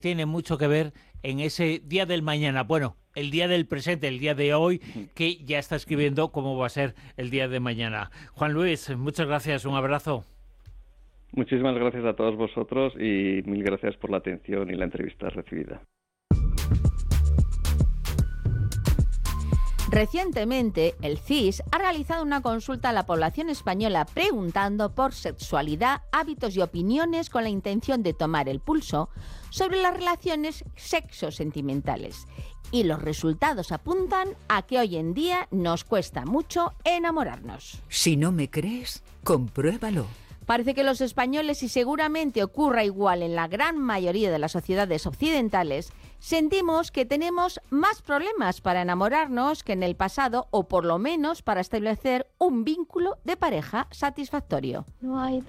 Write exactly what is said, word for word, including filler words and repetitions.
tiene mucho que ver en ese día del mañana. Bueno, el día del presente, el día de hoy, que ya está escribiendo cómo va a ser el día de mañana. Juan Luis, muchas gracias, un abrazo. Muchísimas gracias a todos vosotros y mil gracias por la atención y la entrevista recibida. Recientemente, el C I S ha realizado una consulta a la población española preguntando por sexualidad, hábitos y opiniones con la intención de tomar el pulso sobre las relaciones sexo-sentimentales. Y los resultados apuntan a que hoy en día nos cuesta mucho enamorarnos. Si no me crees, compruébalo. Parece que los españoles, y seguramente ocurra igual en la gran mayoría de las sociedades occidentales, sentimos que tenemos más problemas para enamorarnos que en el pasado, o por lo menos para establecer un vínculo de pareja satisfactorio. No hay